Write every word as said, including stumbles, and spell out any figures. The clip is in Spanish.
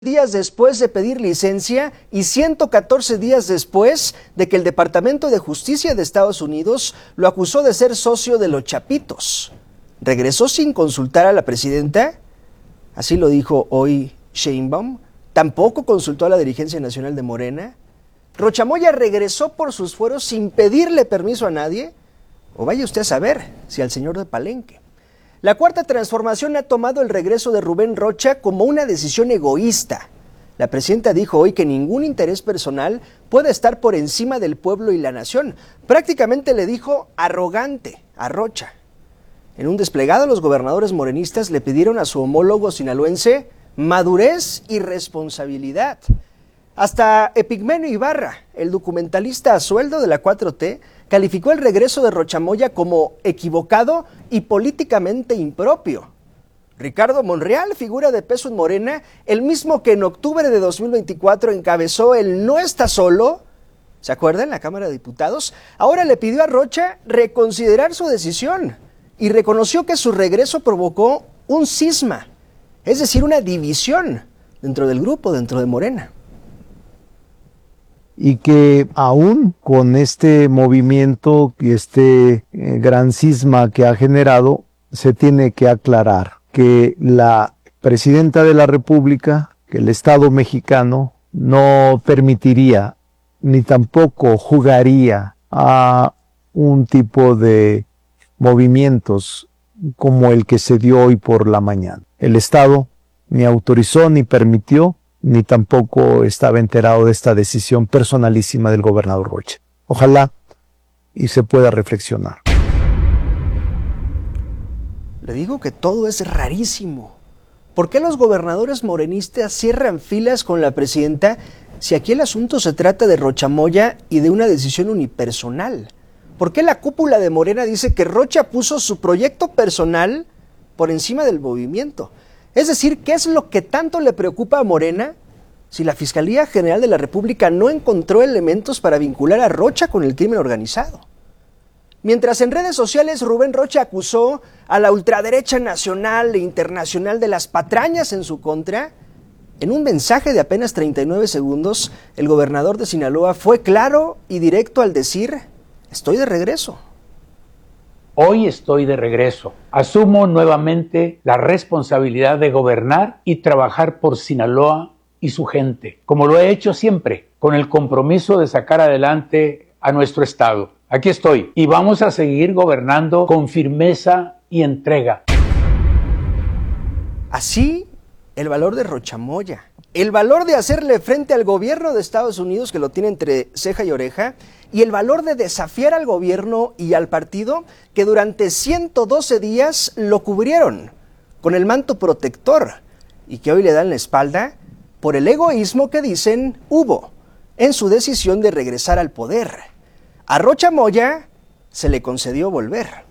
días después de pedir licencia y ciento catorce días después de que el Departamento de Justicia de Estados Unidos lo acusó de ser socio de los Chapitos. ¿Regresó sin consultar a la presidenta? Así lo dijo hoy Sheinbaum. ¿Tampoco consultó a la dirigencia nacional de Morena? ¿Rocha Moya regresó por sus fueros sin pedirle permiso a nadie? O vaya usted a saber si al señor de Palenque. La Cuarta Transformación ha tomado el regreso de Rubén Rocha como una decisión egoísta. La presidenta dijo hoy que ningún interés personal puede estar por encima del pueblo y la nación. Prácticamente le dijo arrogante a Rocha. En un desplegado, los gobernadores morenistas le pidieron a su homólogo sinaloense madurez y responsabilidad. Hasta Epigmenio Ibarra, el documentalista a sueldo de la cuatro T, calificó el regreso de Rocha Moya como equivocado y políticamente impropio. Ricardo Monreal, figura de peso en Morena, el mismo que en octubre de dos mil veinticuatro encabezó el No está solo, ¿se acuerdan? En la Cámara de Diputados, ahora le pidió a Rocha reconsiderar su decisión y reconoció que su regreso provocó un cisma, es decir, una división dentro del grupo, dentro de Morena. Y que aún con este movimiento y este eh, gran cisma que ha generado, se tiene que aclarar que la presidenta de la República, que el Estado mexicano no permitiría ni tampoco jugaría a un tipo de movimientos como el que se dio hoy por la mañana. El Estado ni autorizó ni permitió ni tampoco estaba enterado de esta decisión personalísima del gobernador Rocha. Ojalá y se pueda reflexionar. Le digo que todo es rarísimo. ¿Por qué los gobernadores morenistas cierran filas con la presidenta si aquí el asunto se trata de Rocha Moya y de una decisión unipersonal? ¿Por qué la cúpula de Morena dice que Rocha puso su proyecto personal por encima del movimiento? Es decir, ¿qué es lo que tanto le preocupa a Morena si la Fiscalía General de la República no encontró elementos para vincular a Rocha con el crimen organizado? Mientras en redes sociales Rubén Rocha acusó a la ultraderecha nacional e internacional de las patrañas en su contra, en un mensaje de apenas treinta y nueve segundos, el gobernador de Sinaloa fue claro y directo al decir: estoy de regreso. Hoy estoy de regreso. Asumo nuevamente la responsabilidad de gobernar y trabajar por Sinaloa y su gente, como lo he hecho siempre, con el compromiso de sacar adelante a nuestro estado. Aquí estoy y vamos a seguir gobernando con firmeza y entrega. Así, el valor de Rocha Moya, el valor de hacerle frente al gobierno de Estados Unidos, que lo tiene entre ceja y oreja, y el valor de desafiar al gobierno y al partido que durante ciento doce días lo cubrieron con el manto protector y que hoy le dan la espalda por el egoísmo que dicen hubo en su decisión de regresar al poder. A Rocha Moya se le concedió volver.